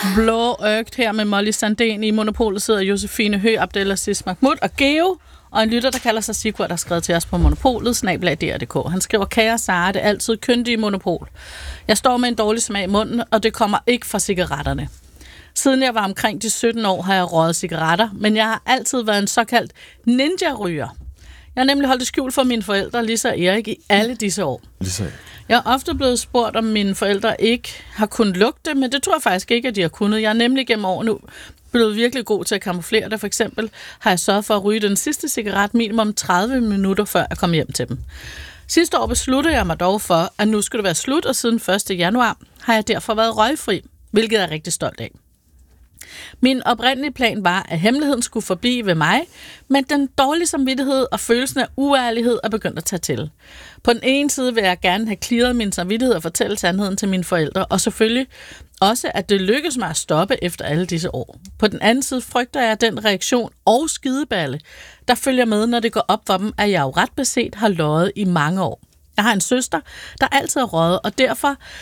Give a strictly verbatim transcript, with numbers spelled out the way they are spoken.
Blå-øgt her med Molly Sandén. I Monopolet sidder Josefine Høgh, Abdelaziz Mahmoud og Geo, og en lytter, der kalder sig Sigurd, der har skrevet til os på Monopolet, snabel-a d r punktum d k. Han skriver, kære Sara, det er altid kyndig i Monopol. Jeg står med en dårlig smag i munden, og det kommer ikke fra cigaretterne. Siden jeg var omkring de sytten år, har jeg røget cigaretter, men jeg har altid været en såkaldt ninja-ryger. Jeg har nemlig holdt det skjult for mine forældre, Lisa og Erik, i alle disse år. Lisa. Jeg er ofte blevet spurgt, om mine forældre ikke har kunnet lugte, men det tror jeg faktisk ikke, at de har kunnet. Jeg er nemlig gennem år nu blevet virkelig god til at kamuflere det. For eksempel har jeg sørget for at ryge den sidste cigaret minimum tredive minutter, før jeg kom hjem til dem. Sidste år besluttede jeg mig dog for, at nu skulle det være slut, og siden første januar har jeg derfor været røgfri, hvilket jeg er rigtig stolt af. Min oprindelige plan var, at hemmeligheden skulle forblive ved mig, men den dårlige samvittighed og følelsen af uærlighed er begyndt at tage til. På den ene side vil jeg gerne have clearet min samvittighed og fortælle sandheden til mine forældre, og selvfølgelig også, at det lykkes mig at stoppe efter alle disse år. På den anden side frygter jeg den reaktion og skideballe, der følger med, når det går op for dem, at jeg jo ret beset har løjet i mange år. Jeg har en søster, der altid har røget, og derfor